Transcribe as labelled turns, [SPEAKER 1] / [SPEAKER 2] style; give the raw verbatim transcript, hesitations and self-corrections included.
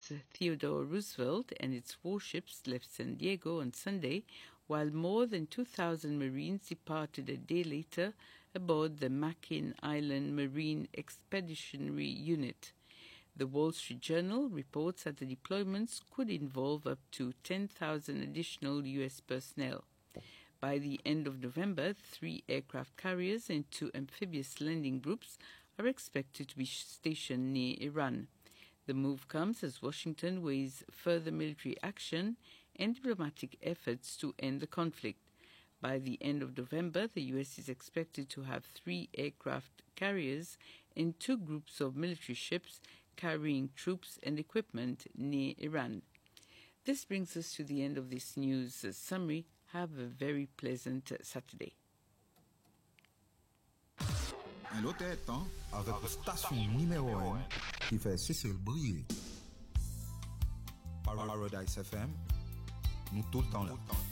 [SPEAKER 1] Theodore Roosevelt and its warships left San Diego on Sunday, while more than two thousand Marines departed a day later aboard the Makin Island Marine Expeditionary Unit. The Wall Street Journal reports that the deployments could involve up to ten thousand additional U S personnel. By the end of November, three aircraft carriers and two amphibious landing groups are expected to be stationed near Iran. The move comes as Washington weighs further military action and diplomatic efforts to end the conflict. By the end of November, the U S is expected to have three aircraft carriers and two groups of military ships carrying troops and equipment near Iran. This brings us to the end of this news summary. Have a very pleasant Saturday.
[SPEAKER 2] Un autre temps avec la station numéro un qui fait Cécile briller. Paradise F M, nous tout le temps là.